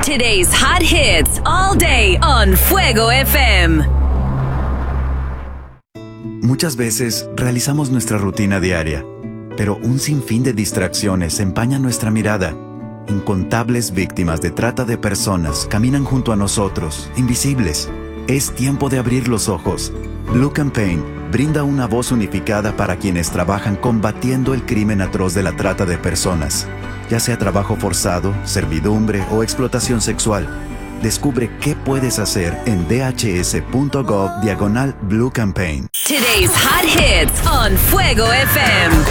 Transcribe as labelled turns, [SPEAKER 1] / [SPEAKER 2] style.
[SPEAKER 1] Today's hot hits all day on Fuego FM.
[SPEAKER 2] Muchas veces realizamos nuestra rutina diaria, pero un sinfín de distracciones empañan nuestra mirada. Incontables víctimas de trata de personas caminan junto a nosotros, invisibles. Es tiempo de abrir los ojos. Blue Campaign brinda una voz unificada para quienes trabajan combatiendo el crimen atroz de la trata de personas, ya sea trabajo forzado, servidumbre o explotación sexual. Descubre qué puedes hacer en dhs.gov/Blue Campaign.
[SPEAKER 1] Today's hot hits on Fuego FM.